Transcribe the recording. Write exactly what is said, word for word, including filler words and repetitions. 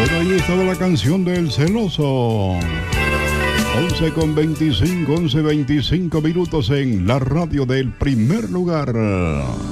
Bueno, ahí estaba la canción del celoso. once con veinticinco, once veinticinco minutos en la radio del primer lugar.